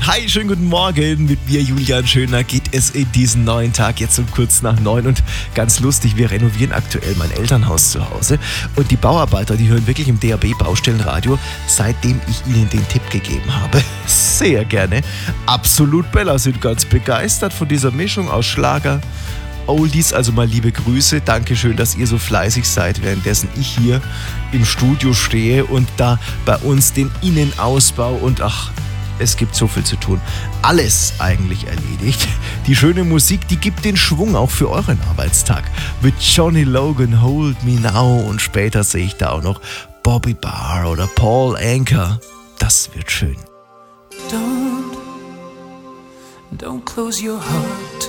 Hi, schönen guten Morgen. Mit mir, Julian Schöner, geht es in diesen neuen Tag jetzt um kurz nach 9. Und ganz lustig, wir renovieren aktuell mein Elternhaus zu Hause. Und die Bauarbeiter, die hören wirklich im DAB Baustellenradio, seitdem ich ihnen den Tipp gegeben habe. Sehr gerne. Absolut Bella sind ganz begeistert von dieser Mischung aus Schlager, Oldies, also mal liebe Grüße. Dankeschön, dass ihr so fleißig seid, währenddessen ich hier im Studio stehe und da bei uns den Innenausbau und es gibt so viel zu tun. Alles eigentlich erledigt. Die schöne Musik, die gibt den Schwung auch für euren Arbeitstag. Mit Johnny Logan, Hold Me Now, und später sehe ich da auch noch Bobby Barr oder Paul Anka. Das wird schön. Don't close your heart.